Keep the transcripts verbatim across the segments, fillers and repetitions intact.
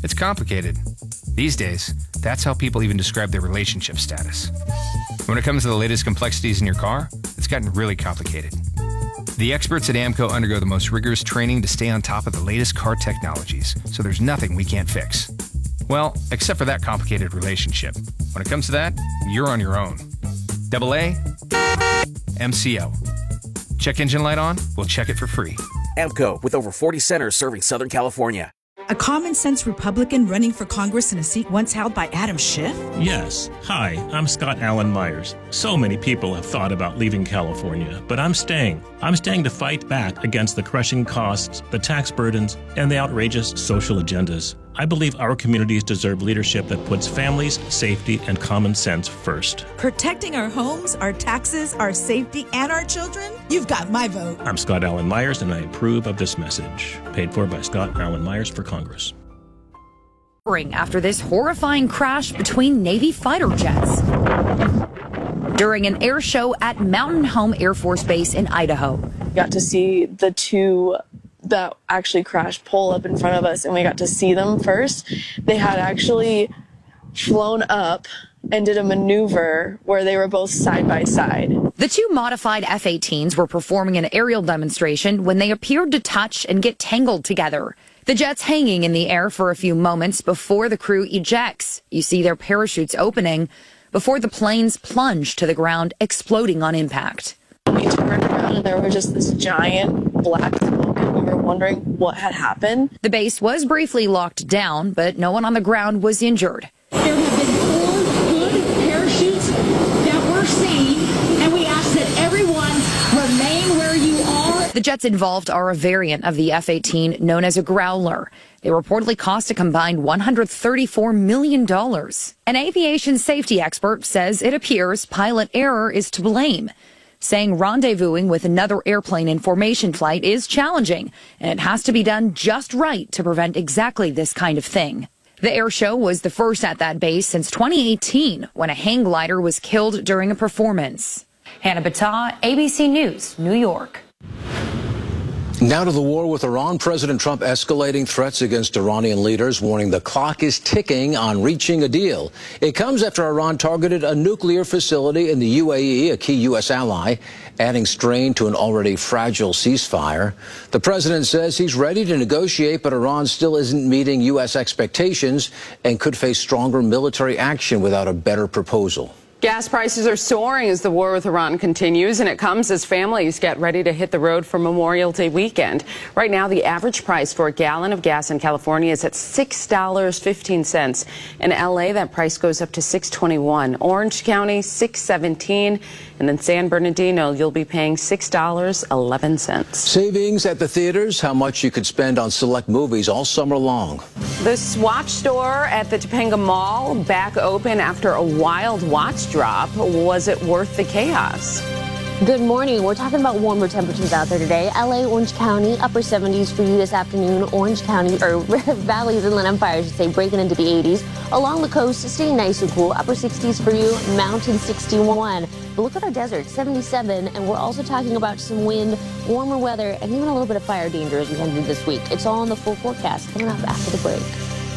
It's complicated. These days, that's how people even describe their relationship status. When it comes to the latest complexities in your car, it's gotten really complicated. The experts at AAMCO undergo the most rigorous training to stay on top of the latest car technologies, so there's nothing we can't fix. Well, except for that complicated relationship. When it comes to that, you're on your own. Double A, M C O. Check engine light on? We'll check it for free. AAMCO, with over forty centers serving Southern California. A common-sense Republican running for Congress in a seat once held by Adam Schiff? Yes. Hi, I'm Scott Allen Myers. So many people have thought about leaving California, but I'm staying. I'm staying to fight back against the crushing costs, the tax burdens, and the outrageous social agendas. I believe our communities deserve leadership that puts families, safety, and common sense first. Protecting our homes, our taxes, our safety, and our children? You've got my vote. I'm Scott Allen Myers, and I approve of this message. Paid for by Scott Allen Myers for Congress. After this horrifying crash between Navy fighter jets during an air show at Mountain Home Air Force Base in Idaho. Got to see the two that actually crashed pull up in front of us, and we got to see them first. They had actually flown up and did a maneuver where they were both side by side. The two modified F eighteens were performing an aerial demonstration when they appeared to touch and get tangled together. The jets hanging in the air for a few moments before the crew ejects. You see their parachutes opening before the planes plunge to the ground, exploding on impact. We turned around and there was just this giant black smoke, and we were wondering what had happened. The base was briefly locked down, but no one on the ground was injured. There have been four good parachutes that were seen, and we ask that everyone remain where you are. The jets involved are a variant of the F eighteen known as a Growler. They reportedly cost a combined one hundred thirty-four million dollars. An aviation safety expert says it appears pilot error is to blame, saying rendezvousing with another airplane in formation flight is challenging, and it has to be done just right to prevent exactly this kind of thing. The air show was the first at that base since twenty eighteen, when a hang glider was killed during a performance. Hannah Battah, A B C News, New York. Now to the war with Iran. President Trump escalating threats against Iranian leaders, warning the clock is ticking on reaching a deal. It comes after Iran targeted a nuclear facility in the U A E, a key U S ally, adding strain to an already fragile ceasefire. The president says he's ready to negotiate, but Iran still isn't meeting U S expectations and could face stronger military action without a better proposal. Gas prices are soaring as the war with Iran continues, and it comes as families get ready to hit the road for Memorial Day weekend. Right now, the average price for a gallon of gas in California is at six dollars and fifteen cents. In L A, that price goes up to six dollars and twenty-one cents. Orange County, six dollars and seventeen cents. And in San Bernardino, you'll be paying six dollars and eleven cents. Savings at the theaters, how much you could spend on select movies all summer long. The Swatch store at the Topanga Mall back open after a wild watch drop. Was it worth the chaos? Good morning. We're talking about warmer temperatures out there today. L A, Orange County, upper seventies for you this afternoon. Orange County, or Valley's Inland Empire, I should say, breaking into the eighties. Along the coast, staying nice and cool. Upper sixties for you, mountain sixty-one. But look at our desert, seventy-seven, and we're also talking about some wind, warmer weather, and even a little bit of fire danger as we head into this week. It's all in the full forecast coming up after the break.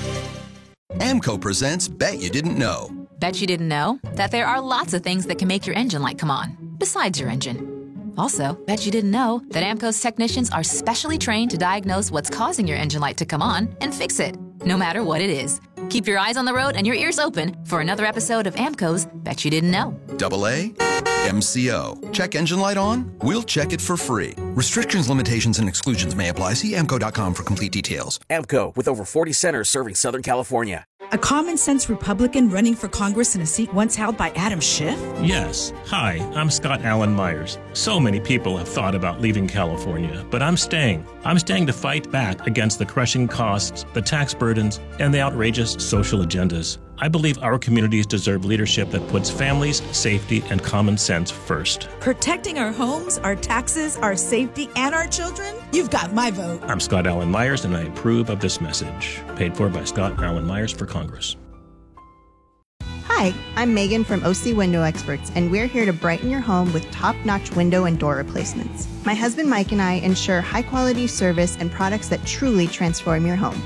AAMCO presents Bet You Didn't Know. Bet you didn't know that there are lots of things that can make your engine light come on, besides your engine. Also, bet you didn't know that AAMCO's technicians are specially trained to diagnose what's causing your engine light to come on and fix it, no matter what it is. Keep your eyes on the road and your ears open for another episode of AAMCO's Bet You Didn't Know. Double A, M C O. Check engine light on? We'll check it for free. Restrictions, limitations, and exclusions may apply. See A M C O dot com for complete details. AAMCO, with over forty centers serving Southern California. A common-sense Republican running for Congress in a seat once held by Adam Schiff? Yes. Hi, I'm Scott Allen Myers. So many people have thought about leaving California, but I'm staying. I'm staying to fight back against the crushing costs, the tax burdens, and the outrageous social agendas. I believe our communities deserve leadership that puts families, safety, and common sense first. Protecting our homes, our taxes, our safety, and our children? You've got my vote. I'm Scott Allen Myers, and I approve of this message. Paid for by Scott Allen Myers for Congress. Hi, I'm Megan from O C Window Experts, and we're here to brighten your home with top-notch window and door replacements. My husband Mike and I ensure high-quality service and products that truly transform your home.